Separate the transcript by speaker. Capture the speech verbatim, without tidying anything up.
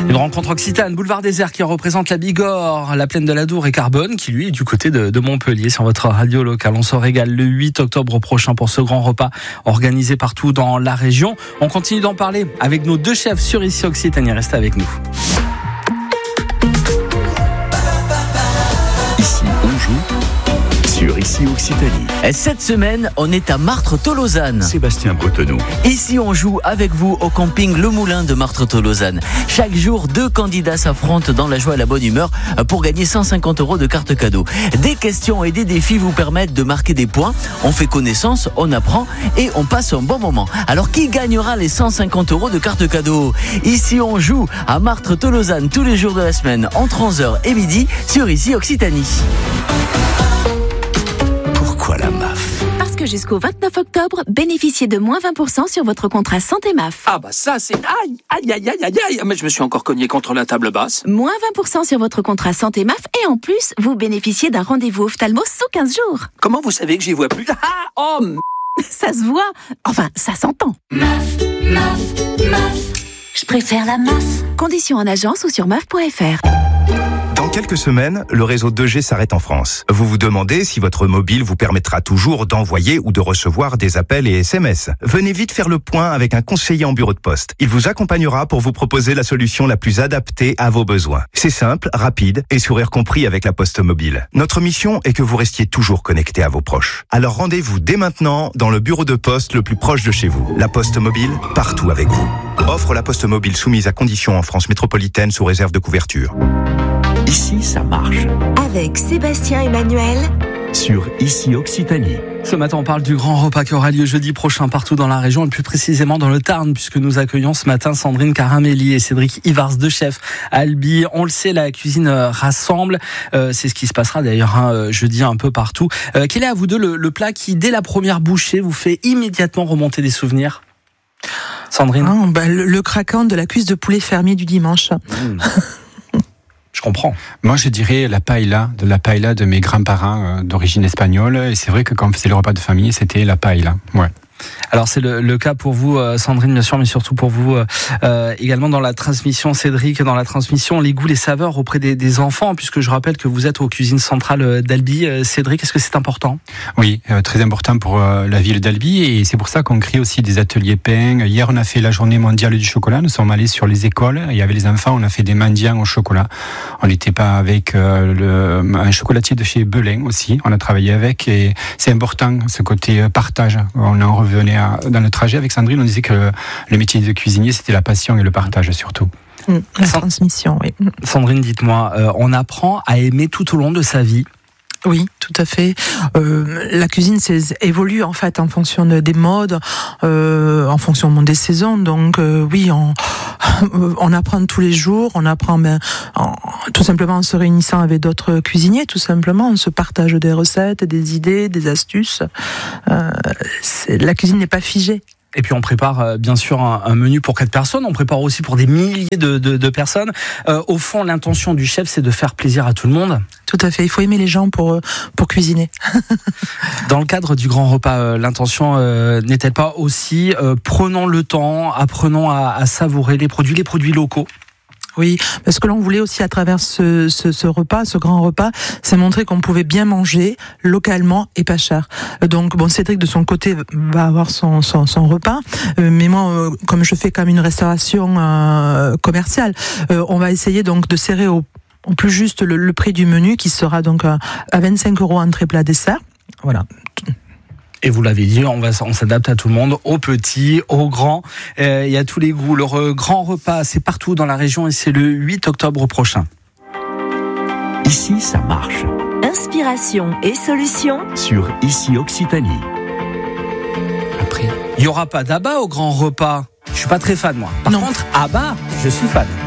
Speaker 1: Une rencontre occitane, boulevard désert qui représente la Bigorre, la plaine de l'Adour et Carbone, qui lui est du côté de, de Montpellier sur votre radio locale. On se régale le huit octobre prochain pour ce grand repas organisé partout dans la région. On continue d'en parler avec nos deux chefs sur Ici Occitanie. Restez avec nous.
Speaker 2: Ici, on joue sur Ici Occitanie.
Speaker 3: Et cette semaine, on est à Martres-Tolosane.
Speaker 2: Sébastien Bretonneau.
Speaker 3: Ici, on joue avec vous au camping Le Moulin de Martres-Tolosane. Chaque jour, deux candidats s'affrontent dans la joie et la bonne humeur pour gagner cent cinquante euros de cartes cadeaux. Des questions et des défis vous permettent de marquer des points. On fait connaissance, on apprend et on passe un bon moment. Alors, qui gagnera les cent cinquante euros de cartes cadeaux? Ici, on joue à Martres-Tolosane tous les jours de la semaine entre onze heures et midi sur Ici Occitanie.
Speaker 2: Pourquoi la M A F?
Speaker 4: Parce que jusqu'au vingt-neuf octobre, bénéficiez de moins vingt pour cent sur votre contrat santé M A F.
Speaker 5: Ah bah ça c'est... Aïe, aïe, aïe, aïe, aïe, aïe. Mais je me suis encore cogné contre la table basse.
Speaker 4: Moins vingt pour cent sur votre contrat santé M A F et en plus, vous bénéficiez d'un rendez-vous ophtalmo sous quinze jours.
Speaker 5: Comment vous savez que j'y vois plus? Ah, oh, m...
Speaker 4: Ça se voit. Enfin, ça s'entend.
Speaker 6: M A F, M A F, M A F. Je préfère la M A F.
Speaker 4: Conditions en agence ou sur M A F point F R.
Speaker 7: Dans quelques semaines, le réseau deux G s'arrête en France. Vous vous demandez si votre mobile vous permettra toujours d'envoyer ou de recevoir des appels et S M S. Venez vite faire le point avec un conseiller en bureau de poste. Il vous accompagnera pour vous proposer la solution la plus adaptée à vos besoins. C'est simple, rapide et sourire compris avec la Poste Mobile. Notre mission est que vous restiez toujours connecté à vos proches. Alors rendez-vous dès maintenant dans le bureau de poste le plus proche de chez vous. La Poste Mobile, partout avec vous. Offre la Poste Mobile soumise à conditions en France métropolitaine sous réserve de couverture.
Speaker 2: Ici, ça marche.
Speaker 6: Avec Sébastien Emmanuel
Speaker 2: Sur Ici Occitanie.
Speaker 1: Ce matin, on parle du grand repas qui aura lieu jeudi prochain partout dans la région et plus précisément dans le Tarn, puisque nous accueillons ce matin Sandrine Caramelli et Cédric Ivars, deux chefs à Albi. On le sait, la cuisine rassemble. Euh, c'est ce qui se passera d'ailleurs hein, jeudi un peu partout. Euh, quel est à vous deux le, le plat qui, dès la première bouchée, vous fait immédiatement remonter des souvenirs? Sandrine?
Speaker 8: Ah, bah, le, le craquant de la cuisse de poulet fermier du dimanche.
Speaker 1: Mmh. Je comprends.
Speaker 9: Moi, je dirais la paella, de la paella de mes grands-parents euh, d'origine espagnole. Et c'est vrai que quand on faisait le repas de famille, c'était la paella. Ouais.
Speaker 1: Alors c'est le, le cas pour vous Sandrine bien sûr, mais surtout pour vous euh, également dans la transmission Cédric, dans la transmission les goûts, les saveurs auprès des, des enfants, puisque je rappelle que vous êtes aux cuisines centrales d'Albi. Cédric, est-ce que c'est important?
Speaker 9: Oui, euh, très important pour euh, la ville d'Albi, et c'est pour ça qu'on crée aussi des ateliers pain. Hier on a fait la journée mondiale du chocolat, nous sommes allés sur les écoles, il y avait les enfants, on a fait des mendiants au chocolat. On n'était pas avec euh, le, un chocolatier de chez Belin aussi, on a travaillé avec, et c'est important ce côté partage. On en venait à, dans le trajet avec Sandrine, on disait que le, le métier de cuisinier, c'était la passion et le partage surtout.
Speaker 8: Mmh, la transmission, oui.
Speaker 1: Sandrine, dites-moi, euh, on apprend à aimer tout au long de sa vie?
Speaker 8: Oui, tout à fait. Euh, la cuisine c'est, évolue en fait en fonction de, des modes, euh, en fonction des saisons. Donc euh, oui, on, on apprend tous les jours. On apprend ben, en, tout simplement en se réunissant avec d'autres cuisiniers. Tout simplement, on se partage des recettes, des idées, des astuces. Euh, c'est, la cuisine n'est pas figée.
Speaker 1: Et puis on prépare euh, bien sûr un, un menu pour quatre personnes, on prépare aussi pour des milliers de, de, de personnes. Euh, au fond, l'intention du chef, c'est de faire plaisir à tout le monde.
Speaker 8: Tout à fait, il faut aimer les gens pour, pour cuisiner.
Speaker 1: Dans le cadre du grand repas, euh, l'intention euh, n'est-elle pas aussi euh, prenons le temps, apprenons à, à savourer les produits, les produits locaux?
Speaker 8: Oui, parce que l'on voulait aussi à travers ce, ce, ce repas, ce grand repas, c'est montrer qu'on pouvait bien manger localement et pas cher. Donc bon, Cédric de son côté va avoir son, son, son repas, euh, mais moi, euh, comme je fais comme une restauration euh, commerciale, euh, on va essayer donc de serrer au, au plus juste le, le prix du menu qui sera donc à, à vingt-cinq euros entrée plat dessert. Voilà.
Speaker 1: Et vous l'avez dit, on, va, on s'adapte à tout le monde, aux petits, aux grands, euh, il y a tous les goûts. Le re, grand repas, c'est partout dans la région et c'est le huit octobre prochain.
Speaker 2: Ici, ça marche.
Speaker 6: Inspiration et solutions
Speaker 2: Sur Ici Occitanie.
Speaker 1: Après, il n'y aura pas d'Abba au grand repas. Je suis pas très fan moi. Par
Speaker 8: non.
Speaker 1: contre, Abba, je suis fan.